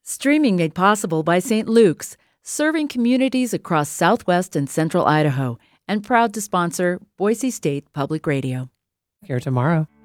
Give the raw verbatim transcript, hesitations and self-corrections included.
Streaming made possible by Saint Luke's, serving communities across southwest and central Idaho, and proud to sponsor Boise State Public Radio. Here tomorrow.